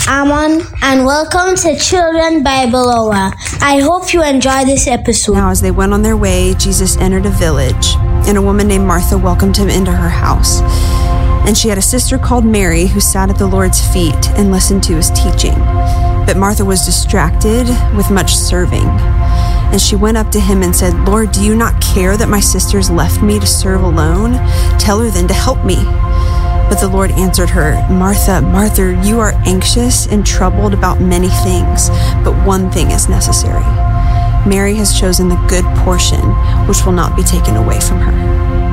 Amon, and welcome to Children Bible Hour. I hope you enjoy this episode. Now, as they went on their way, Jesus entered a village, and a woman named Martha welcomed him into her house. And she had a sister called Mary who sat at the Lord's feet and listened to his teaching. But Martha was distracted with much serving. And she went up to him and said, "Lord, do you not care that my sisters left me to serve alone? Tell her then to help me." But the Lord answered her, "Martha, Martha, you are anxious and troubled about many things, but one thing is necessary. Mary has chosen the good portion, which will not be taken away from her."